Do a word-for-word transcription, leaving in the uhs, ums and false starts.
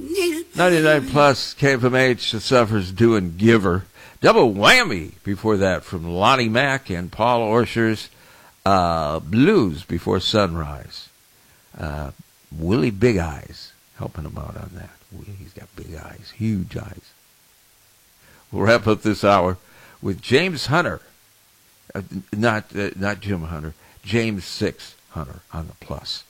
ninety-nine plus, K F M H, The Suffers doing Giver. Double whammy before that from Lonnie Mack and Paul Orscher's uh, Blues Before Sunrise. Uh, Willie Big Eyes helping him out on that. He's got big eyes, huge eyes. We'll wrap up this hour with James Hunter. Uh, not uh, not Jim Hunter, James Six Hunter on the plus.